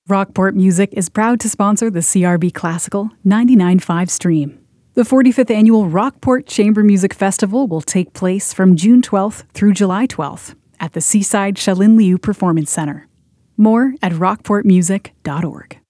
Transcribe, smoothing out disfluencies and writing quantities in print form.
Rockport Music is proud to sponsor the CRB Classical 99.5 stream. The 45th Annual Rockport Chamber Music Festival will take place from June 12th through July 12th at the Seaside Shalin Liu Performance Center. More at rockportmusic.org.